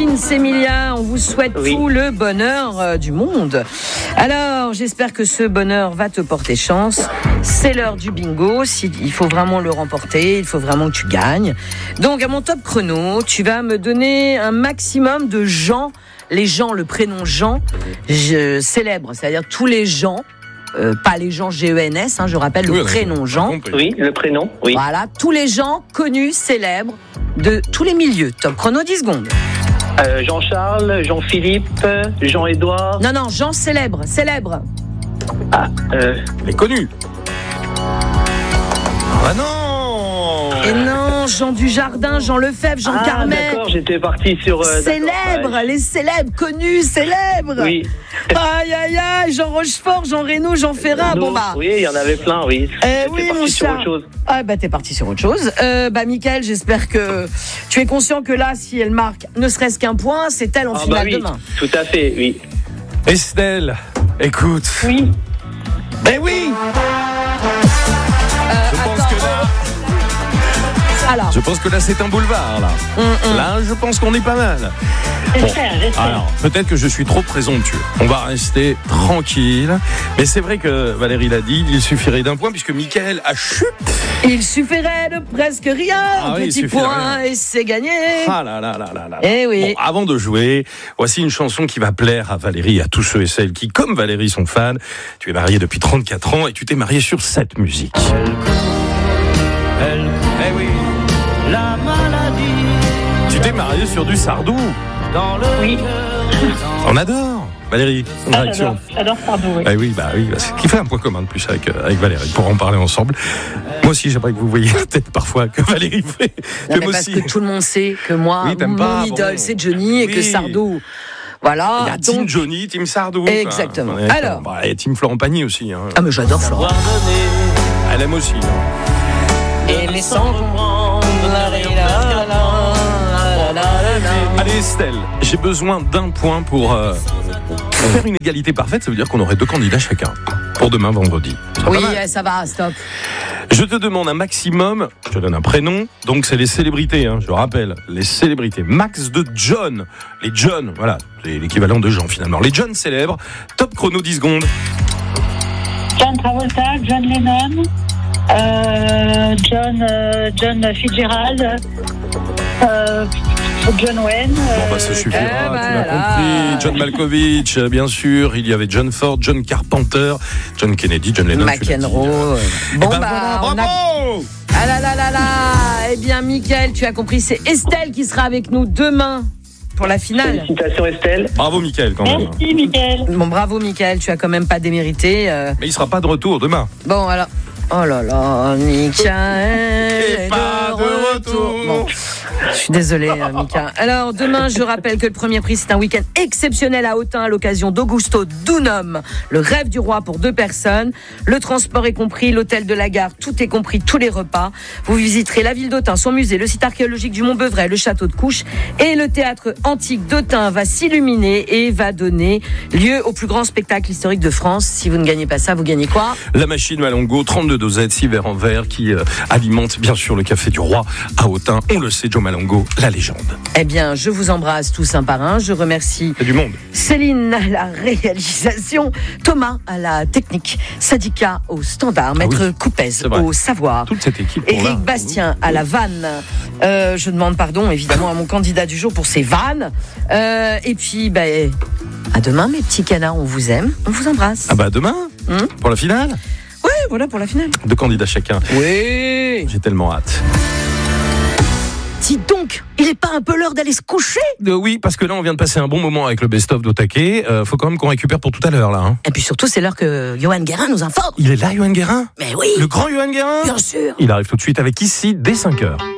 Prince Emilia, on vous souhaite tout le bonheur du monde. Alors, j'espère que ce bonheur va te porter chance. C'est l'heure du bingo. Il faut vraiment le remporter, il faut vraiment que tu gagnes. Donc, à mon top chrono, tu vas me donner un maximum de gens, les gens, le prénom Jean, célèbre, c'est-à-dire tous les gens. Pas les gens G-E-N-S, je rappelle le prénom Jean. Oui, le prénom, oui. Voilà, tous les gens connus, célèbres, de tous les milieux. Top chrono, 10 secondes. Jean-Charles, Jean-Philippe, Jean-Édouard. Non, Jean célèbre. Les connus. Ah non. Et non, Jean Dujardin, Jean Lefebvre, Jean Carmet. D'accord, j'étais parti sur... célèbres, les célèbres, connus, célèbres. Oui. Aïe, Jean Rochefort, Jean Reno, Jean Ferrat, Oui, il y en avait plein, oui. Oui, mon chat. T'es parti sur autre chose. Mickaël, j'espère que tu es conscient que là, si elle marque ne serait-ce qu'un point, c'est elle en finale demain. Tout à fait, oui. Estelle, écoute. Oui. Ben oui. Je pense que là c'est un boulevard là. Là je pense qu'on est pas mal. J'espère. Alors peut-être que je suis trop présomptueux. On va rester tranquille. Mais c'est vrai que Valérie l'a dit, il suffirait d'un point puisque Mickaël a chuté. Il suffirait de presque rien. Petit point et c'est gagné. Ah là. Eh oui. Bon, avant de jouer, voici une chanson qui va plaire à Valérie, à tous ceux et celles qui, comme Valérie, sont fans. Tu es marié depuis 34 ans et tu t'es marié sur cette musique. Eh oui. La maladie. Tu t'es marié sur du Sardou. Oui. On adore. Valérie, j'adore Sardou, oui. Oui, ce qui fait un point commun de plus avec Valérie, pour en parler ensemble. Moi aussi, j'aimerais que vous voyiez la tête parfois que Valérie fait. Parce que tout le monde sait que moi, mon idole, c'est Johnny et que Sardou... Voilà. Il y a Team Johnny, Team Sardou. Exactement. Alors. Il y a Team Florent Pagny aussi. Ah, mais j'adore Florent. Elle aime aussi. Et les sans comprendre. Allez Estelle, j'ai besoin d'un point pour faire une égalité parfaite. Ça veut dire qu'on aurait 2 candidats chacun pour demain vendredi. Oui, ça va, stop. Je te demande un maximum, je te donne un prénom, donc c'est les célébrités, je le rappelle, les célébrités. Max de John, les John, voilà, c'est l'équivalent de Jean finalement. Les John célèbres, top chrono 10 secondes. John Travolta, John Lennon, John Fitzgerald, John Wayne. Ça suffira, tu l'as compris. John Malkovich, bien sûr. Il y avait John Ford, John Carpenter, John Kennedy, John Lennon. McEnroe. Bravo. Eh bien, Mickaël, tu as compris, c'est Estelle qui sera avec nous demain pour la finale. Félicitations Estelle. Bravo Mickaël quand même. Merci Mickaël. Bon, bravo Mickaël, tu as quand même pas démérité. Mais il sera pas de retour demain. Bon, alors... Oh là là, Mickaël est pas de retour. Bon, je suis désolée, Mika. Alors, demain, je rappelle que le premier prix, c'est un week-end exceptionnel à Autun à l'occasion d'Augusto Dunum, le rêve du roi pour 2 personnes. Le transport est compris, l'hôtel de la gare, tout est compris, tous les repas. Vous visiterez la ville d'Autun, son musée, le site archéologique du Mont-Beuvray, le château de Couches et le théâtre antique d'Autun va s'illuminer et va donner lieu au plus grand spectacle historique de France. Si vous ne gagnez pas ça, vous gagnez quoi ? La machine Malongo, 32 dosettes, 6 verres en verre qui alimente bien sûr le café du roi à Autun. On le sait, Joe Malongo, la légende. Eh bien, je vous embrasse tous un par un. Je remercie du monde. Céline à la réalisation, Thomas à la technique, Sadika au standard, Maître Coupez au savoir. Toute cette équipe. Éric Bastien à la vanne. Je demande pardon évidemment à mon candidat du jour pour ses vannes. Et puis, à demain mes petits canards, on vous aime, on vous embrasse. Demain pour la finale. Oui, voilà pour la finale. 2 candidats chacun. Oui. J'ai tellement hâte. Dis donc, il n'est pas un peu l'heure d'aller se coucher ? Oui, parce que là, on vient de passer un bon moment avec le best-of d'Otaké. Faut quand même qu'on récupère pour tout à l'heure, là. Et puis surtout, c'est l'heure que Johan Guérin nous informe. Il est là, Johan Guérin ? Mais oui. Le grand Johan Guérin ? Bien sûr. Il arrive tout de suite avec Ici, dès 5h.